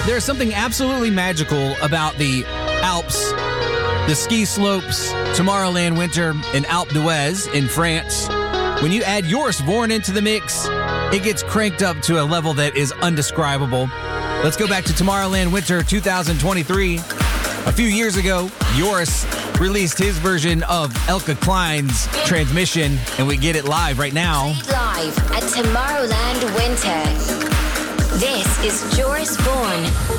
There's something absolutely magical about the Alps, the ski slopes, Tomorrowland Winter, and Alpe d'Huez in France. When you add Joris Voorn into the mix, it gets cranked up to a level that is undescribable. Let's go back to Tomorrowland Winter 2023. A few years ago, Joris released his version of Elke Klein's Transmission, and we get it live right now. Live at Tomorrowland Winter. This is Joris Voorn.